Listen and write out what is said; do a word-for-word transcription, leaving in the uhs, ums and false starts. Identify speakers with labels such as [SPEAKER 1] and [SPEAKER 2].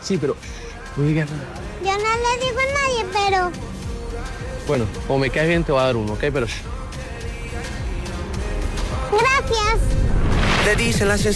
[SPEAKER 1] Sí, pero no digas nada.
[SPEAKER 2] Yo no le digo a nadie, pero...
[SPEAKER 1] Bueno, como me caes bien te voy a dar uno, ¿ok? Pero...
[SPEAKER 2] Gracias.
[SPEAKER 3] Te dicen las